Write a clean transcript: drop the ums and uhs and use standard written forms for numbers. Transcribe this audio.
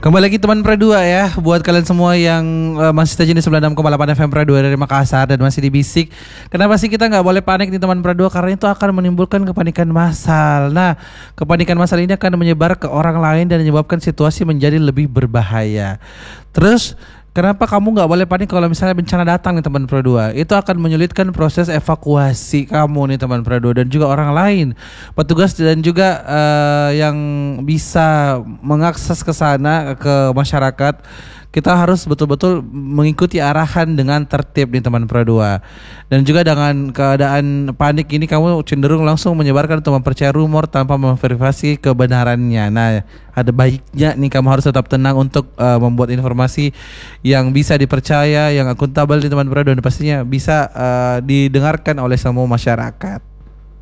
Kembali lagi teman Pro 2 ya. Buat kalian semua yang masih stay di 96,8 FM Pro 2 dari Makassar dan masih di Bisik. Kenapa sih kita gak boleh panik nih teman Pro 2? Karena itu akan menimbulkan kepanikan massal. Nah, kepanikan massal ini akan menyebar ke orang lain dan menyebabkan situasi menjadi lebih berbahaya. Terus kenapa kamu gak boleh panik kalau misalnya bencana datang nih teman Pro 2? Itu akan menyulitkan proses evakuasi kamu nih teman Pro 2 dan juga orang lain, petugas dan juga yang bisa mengakses ke sana ke masyarakat. Kita harus betul-betul mengikuti arahan dengan tertib nih teman Pro 2. Dan juga dengan keadaan panik ini kamu cenderung langsung menyebarkan atau mempercayai rumor tanpa memverifikasi kebenarannya. Nah, ada baiknya nih kamu harus tetap tenang untuk membuat informasi yang bisa dipercaya, yang akuntabel di teman Pro 2 dan pastinya bisa didengarkan oleh semua masyarakat.